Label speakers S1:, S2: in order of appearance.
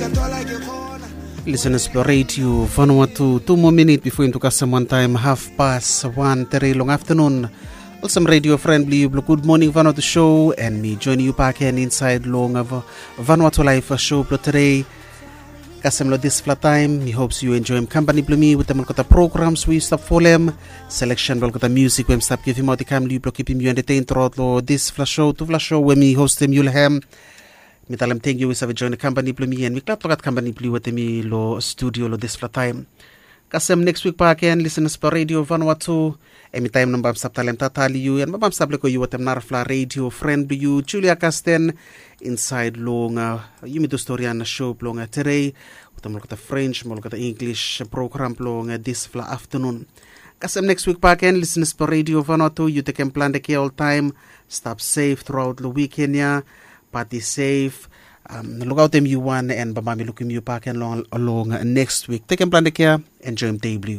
S1: Listeners to Radio Vanuatu, 2 more minutes before into Kasam time, 1:30 very long afternoon. Also, radio friendly, good morning Vanuatu show, and me joining you back here inside long of Vanuatu Life show today. Kasam lo this flat time, me hopes you enjoy company me with the programs we stop for them. Selection will the music we stop give him out the cam, you keep him you entertained throughout this flash show to flash show where me host him you'll have. Me tell thank you we join the company me and me clap at company with me lo studio lo this flat time. Kasem next week back and listeners for Radio Vanuatu. Emi time nambam sab talem tatali you and mabam sab leko you watem narfla radio friend you Julia Casten inside long you me do story on the show long today. Utam lokata French, mo lokata English program long this fla afternoon. Kasem next week back and listeners for Radio Vanuatu. You take plan the care all time. Stop safe throughout the weekend ya. Party safe. Look out them you one and babami looking you back and along next week. Take plan the care. Enjoy them day blue.